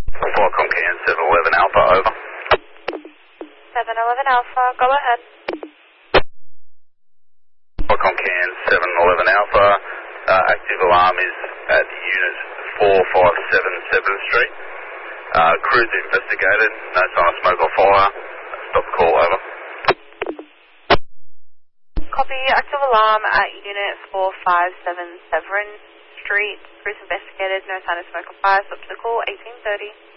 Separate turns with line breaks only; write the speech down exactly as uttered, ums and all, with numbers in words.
Qualcomm Can seven eleven Alpha, over.
seven eleven Alpha, go ahead.
Qualcomm Can seven eleven Alpha, uh, active alarm is at unit four five seven seventh Street. Uh, crews investigated, no sign of smoke or fire. Stop the call, over.
Copy, active alarm at unit four five seven Severn Street. Crews investigated, no sign of smoke or fire. Stop to the call, eighteen thirty.